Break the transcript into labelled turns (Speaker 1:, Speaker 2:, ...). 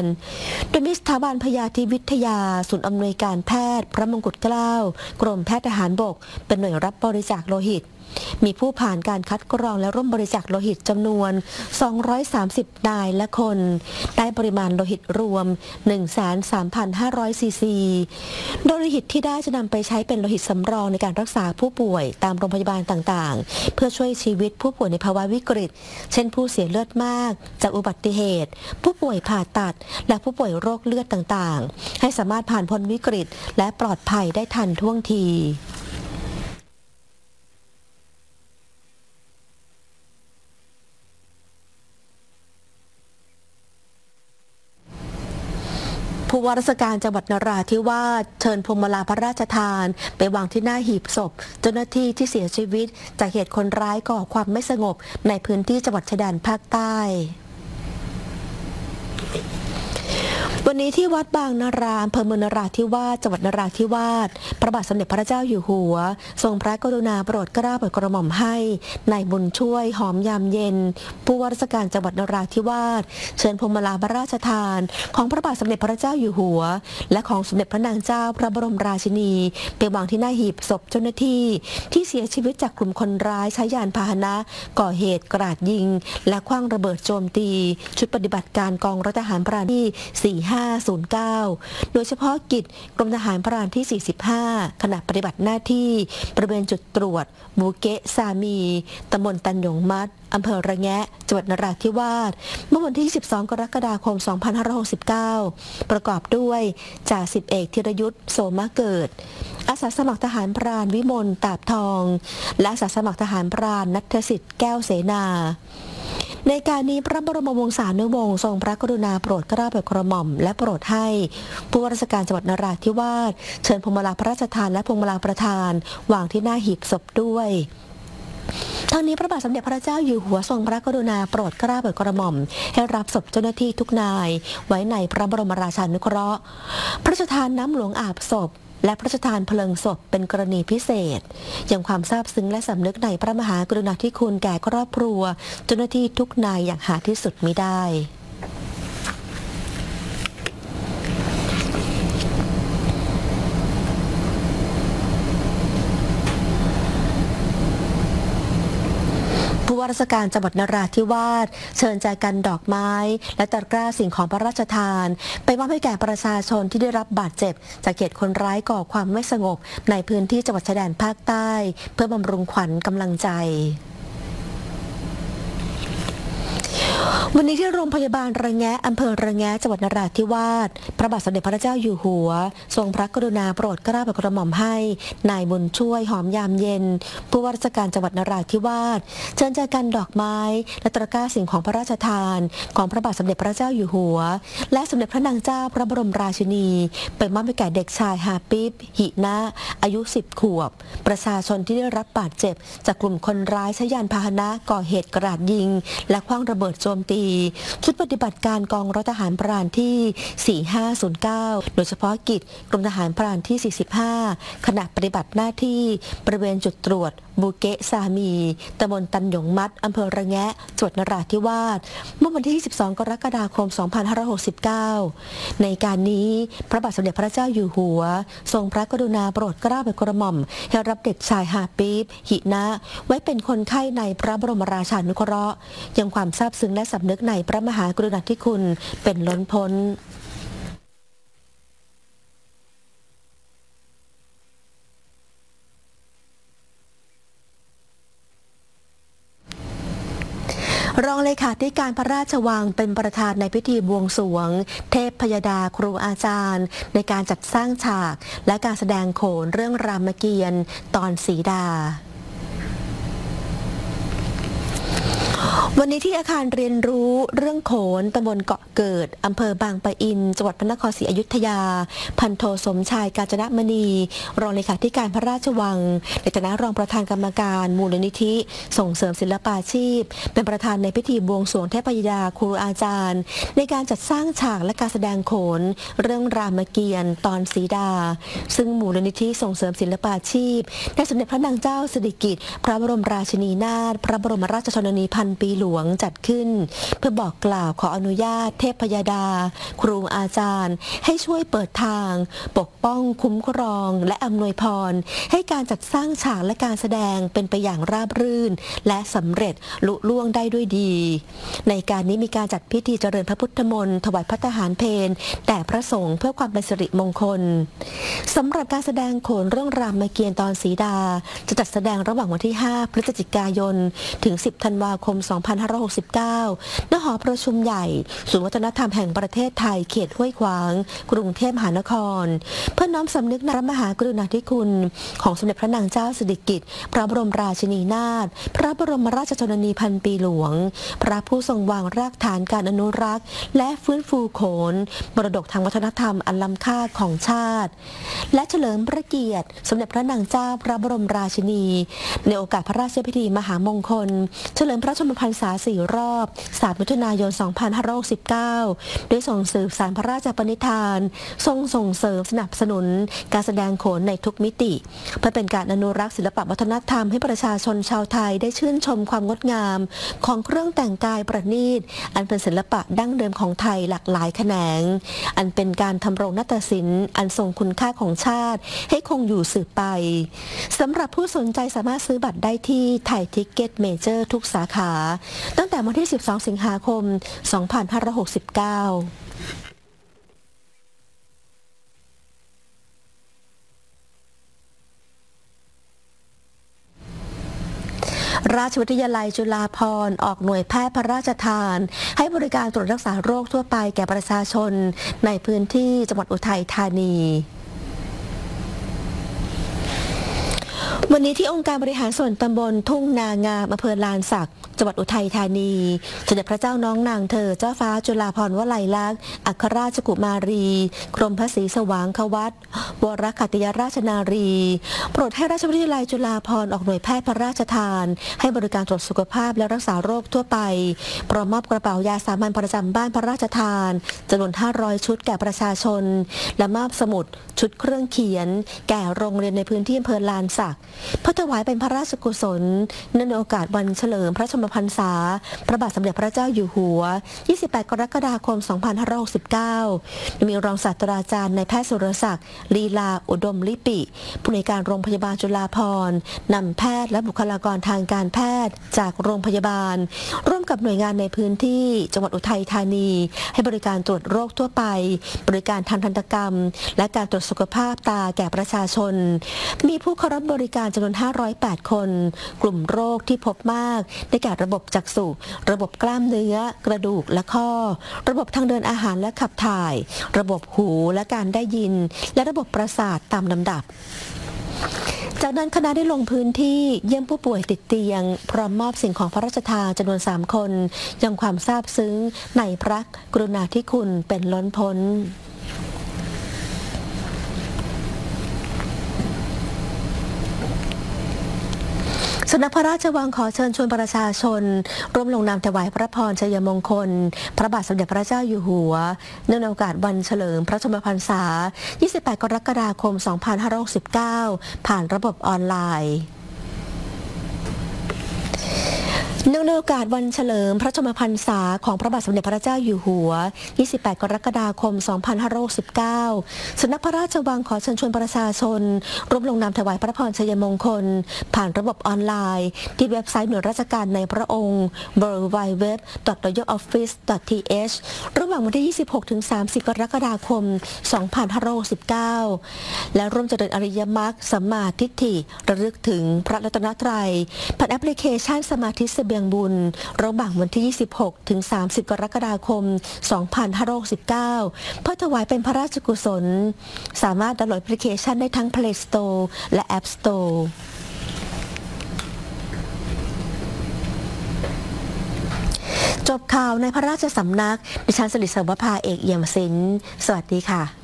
Speaker 1: โดยมีสถาบันพยาธิวิทยาศูนย์อำนวยการแพทย์พระมงกุฎเกล้ากรมแพทย์ทหารบกเป็นหน่วยรับบริจาคโลหิตมีผู้ผ่านการคัดกรองและร่วมบริจาคโลหิตจำนวน230นายและคนได้ปริมาณโลหิตรวม 13,500 ซีซีโดยโลหิตที่ได้จะนำไปใช้เป็นโลหิตสำรองในการรักษาผู้ป่วยตามโรงพยาบาลต่างๆเพื่อช่วยชีวิตผู้ป่วยในภาวะวิกฤตเช่นผู้เสียเลือดมากจากอุบัติเหตุผู้ป่วยผ่าตัดและผู้ป่วยโรคเลือดต่างๆให้สามารถผ่านพ้นวิกฤตและปลอดภัยได้ทันท่วงทีผู้ว่าราชการจังหวัดนราธิวาสเชิญพวงมาลาพระราชทานไปวางที่หน้าหีบศพเจ้าหน้าที่ที่เสียชีวิตจากเหตุคนร้ายก่อความไม่สงบในพื้นที่จังหวัดชายแดนภาคใต้วันนี้ที่วัดบางนารามอำเภอเมืองนราธิวาสจังหวัดนราธิวาสพระบาทสมเด็จพระเจ้าอยู่หัวทรงพระกรุณาโปรดเกล้าโปรดกระหม่อมให้นายบุญช่วยหอมยามเย็นผู้ว่าราชการจังหวัดนราธิวาสเชิญพวงมาลาพระราชทานของพระบาทสมเด็จพระเจ้าอยู่หัวและของสมเด็จพระนางเจ้าพระบรมราชินีไปวางที่หน้าหีบศพเจ้าหน้าที่ที่เสียชีวิตจากกลุ่มคนร้ายใช้ยานพาหนะก่อเหตุกราดยิงและขว้างระเบิดโจมตีชุดปฏิบัติการกองร้อยทหารพรานที่4509โดยเฉพาะกิจกรมทหารพรานที่45ขณะปฏิบัติหน้าที่บริเวณจุดตรวจบูเกะซามีตำบลตันหยงมัดอำเภอระแงะจังหวัดนราธิวาสเมื่อวันที่12กรกฎาคม2569ประกอบด้วยจ่าสิบเอกธีรยุทธโสมะเกิดอาสาสมัครทหารพรานวิมลตาบทองและอาสาสมัครทหารพรานณัฐสิทธิ์แก้วเสนาในการนี้พระบรมวงศานุวงศ์ทรงพระกรุณาโปรดเกล้าโปรดกระหม่อมและโปรดให้ผู้ว่าราชการจังหวัดนราธิวาสเชิญพวงมาลาพระราชทานและพวงมาลาประธานวางที่หน้าหีบศพด้วยทางนี้พระบาทสมเด็จพระเจ้าอยู่หัวทรงพระกรุณาโปรดเกล้าโปรดกระหม่อมให้รับศพเจ้าหน้าที่ทุกนายไว้ในพระบรมราชานุเคราะห์พระราชทานน้ำหลวงอาบศพและพระราชทานเพลิงศพเป็นกรณีพิเศษยังความซาบซึ้งและสำนึกในพระมหากรุณาธิคุณแก่ครอบครัวเจ้าหน้าที่ทุกนายอย่างหาที่สุดมิได้ผู้ว่าราชการจังหวัดนราธิวาสเชิญแจกันดอกไม้และตะกร้าสิ่งของพระราชทานไปมอบให้แก่ประชาชนที่ได้รับบาดเจ็บจากเหตุคนร้ายก่อความไม่สงบในพื้นที่จังหวัดชายแดนภาคใต้เพื่อบำรุงขวัญกำลังใจวันนี้ที่โรงพยาบาลระแงะอำเภอระแงะจังหวัดนราธิวาสพระบาทสมเด็จพระเจ้าอยู่หัวทรงพระกรุณาโปรดเกล้าโปรดกระหม่อมให้นายบุญช่วยหอมยามเย็นผู้ว่าราชการจังหวัดนราธิวาสเชิญแจกันดอกไม้และตะกร้าสิ่งของพระราชทานของพระบาทสมเด็จพระเจ้าอยู่หัวและสมเด็จพระนางเจ้าพระบรมราชินีไปมอบให้แก่เด็กชายฮาปิบหินะอายุ10ขวบประชาชนที่ได้รับบาดเจ็บจากกลุ่มคนร้ายใช้ยานพาหนะก่อเหตุกราดยิงและขว้างระเบิดโจมตีชุดปฏิบัติการกองร้อยทหารพรานที่4509โดยเฉพาะกิจกรมทหารพรานที่45ขณะปฏิบัติหน้าที่บริเวณจุดตรวจบูเกะซามีตำบลตันหยงมัดอำเภอระแงะจังหวัดนราธิวาสเมื่อวันที่12กรกฎาคม2569ในการนี้พระบาทสมเด็จพระเจ้าอยู่หัวทรงพระกรุณาโปรดเกล้าโปรดกระหม่อมให้รับเด็กชายฮาปิบหินะไว้เป็นคนไข้ในพระบรมราชานุเคราะห์ยังความซาบซึ้งและสำนึกในพระมหากรุณาธิคุณเป็นล้นพ้นรองเลขาธิการพระราชวังเป็นประธานในพิธีบวงสรวงเทพพยดาครูอาจารย์ในการจัดสร้างฉากและการแสดงโขนเรื่องรามเกียรติ์ตอนสีดาวันนี้ที่อาคารเรียนรู้เรื่องโขนตำบลเกาะเกิดอำเภอบางปะอินจังหวัดพระนครศรีอยุธยาพันโทสมชายกาญจนมณีรองเลขาธิการพระราชวังในฐานะรองประธานกรรมการมูลนิธิส่งเสริมศิลปาชีพเป็นประธานในพิธีบวงสรวงเทพยดาครูอาจารย์ในการจัดสร้างฉากและการแสดงโขนเรื่องรามเกียรติ์ตอนสีดาซึ่งมูลนิธิส่งเสริมศิลปาชีพได้สมเด็จพระนางเจ้าสิริกิติ์พระบรมราชินีนาถพระบรมราชชนนีพันปีหลวงจัดขึ้นเพื่อบอกกล่าวขออนุญาตเทพยดาครูอาจารย์ให้ช่วยเปิดทางปกป้องคุ้มครองและอำนวยพรให้การจัดสร้างฉากและการแสดงเป็นไปอย่างราบรื่นและสำเร็จลุล่วงได้ด้วยดีในการนี้มีการจัดพิธีเจริญพระพุทธมนต์ถวายพระทหารเพลแด่พระสงฆ์เพื่อความเป็นสิริมงคลสำหรับการแสดงโขนเรื่องรามเกียรติ์ตอนสีดาจะจัดแสดงระหว่างวันที่ 5 พฤศจิกายนถึง 10 ธันวาคม 2569 ณ หอประชุมใหญ่ศูนย์วัฒนธรรมแห่งประเทศไทยเขตห้วยขวางกรุงเทพมหานครเพื่อน้อมสำนึกในพระมหากรุณาธิคุณของสมเด็จพระนางเจ้าสิริกิติ์พระบรมราชินีนาถพระบรมราชชนนีพันปีหลวงพระผู้ทรงวางรากฐานการอนุรักษ์และฟื้นฟูโขนมรดกทางวัฒนธรรมอันล้ำค่าของชาติและเฉลิมพระเกียรติสมเด็จพระนางเจ้าพระบรมราชินีในโอกาสพระราชพิธีมหามงคลเฉลิมพระชนมพรรษา 4 รอบ3 มิถุนายน 2569 โดยส่งสืบสานพระราชปณิธานทรงส่งเสริมสนับสนุนการแสดงโขนในทุกมิติเพื่อเป็นการอนุรักษ์ศิลปวัฒนธรรมให้ประชาชนชาวไทยได้ชื่นชมความงดงามของเครื่องแต่งกายประณีตอันเป็นศิลปะดั้งเดิมของไทยหลากหลายแขนงอันเป็นการทำรงนาฏศิลป์อันทรงคุณค่าของชาติให้คงอยู่สืบไปสำหรับผู้สนใจสามารถซื้อบัตรได้ที่ไทยทิกเก็ตเมเจอร์ทุกสาขาตั้งแต่วันที่ 12 สิงหาคม 2569ราชวิทยาลัยจุฬาภรณ์ออกหน่วยแพทย์พระราชทานให้บริการตรวจรักษาโรคทั่วไปแก่ประชาชนในพื้นที่จังหวัดอุทัยธานีวันนี้ที่องค์การบริหารส่วนตำบลทุ่งนางามอำเภอลานสักจังหวัดอุทัยธานีสมเด็จพระเจ้าน้องนางเธอเจ้าฟ้าจุฬาภรณ์วลัยลักษณ์อัครราชกุมารีกรมพระศรีสว่างควัตรวรขัตติยราชนารีโปรดให้ราชวิทยาลัยจุฬาภรณ์ออกหน่วยแพทย์พระราชทานให้บริการตรวจสุขภาพและรักษาโรคทั่วไปพร้อมมอบกระเป๋ายาสามัญประจำบ้านพระราชทานจำนวน500 ชุดแก่ประชาชนและมอบสมุดชุดเครื่องเขียนแก่โรงเรียนในพื้นที่อำเภอลานสักเพื่อถวายเป็นพระราชกุศลเนื่องในโอกาสวันเฉลิมพระชนมพรรษาพระบาทสมเด็จพระเจ้าอยู่หัว 28 กรกฎาคม 2569 โดยมีรองศาสตราจารย์นายแพทย์สุรศักดิ์ลีลาอุดมลิปิผู้อำนวยการโรงพยาบาลจุฬาภรณ์นำแพทย์และบุคลากรทางการแพทย์จากโรงพยาบาลร่วมกับหน่วยงานในพื้นที่จังหวัดอุทัยธานีให้บริการตรวจโรคทั่วไปบริการทางทันตกรรมและการตรวจสุขภาพตาแก่ประชาชนมีผู้เข้ารับบริการจำนวน508 คนกลุ่มโรคที่พบมากได้แก่ระบบจักษุระบบกล้ามเนื้อกระดูกและข้อระบบทางเดินอาหารและขับถ่ายระบบหูและการได้ยินและระบบประสาทตามลำดับจากนั้นคณะได้ลงพื้นที่เยี่ยมผู้ป่วยติดเตียงพร้อมมอบสิ่งของพระราชทานจำนวน3 คนยังความซาบซึ้งในพระกรุณาธิคุณเป็นล้นพ้นสำนักพระราชวังขอเชิญชวนประชาชนร่วมลงนามถวายพระพรชัยมงคลพระบาทสมเด็จพระเจ้าอยู่หัวเนื่องในโอกาสวันเฉลิมพระชนมพรรษา 28 กรกฎาคม 2569 ผ่านระบบออนไลน์เนื่องในโอกาสวันเฉลิมพระชนมพรรษาของพระบาทสมเด็จพระเจ้าอยู่หัว 28 กรกฎาคม 2569 สำนักพระราชวังขอเชิญชวนประชาชนร่วมลงนามถวายพระพรชัยมงคลผ่านระบบออนไลน์ที่เว็บไซต์หน่วยราชการในพระองค์ www.royaloffice.th ระหว่างวันที่ 26 ถึง 30 กรกฎาคม 2569 และร่วมเจริญอริยมรรคสัมมาทิฏฐิระลึกถึงพระรัตนตรัยผ่านแอปพลิเคชันสมาธิเสบียงบุญระหว่างวันที่ 26 ถึง 30 กรกฎาคม 2569 เพื่อถวายเป็นพระราชกุศลสามารถดาวน์โหลดแอปพลิเคชันได้ทั้ง Play Store และ App Store จบข่าวในพระราชสำนักดิฉันสิริสวภาเอกเอี่ยมศิลป์สวัสดีค่ะ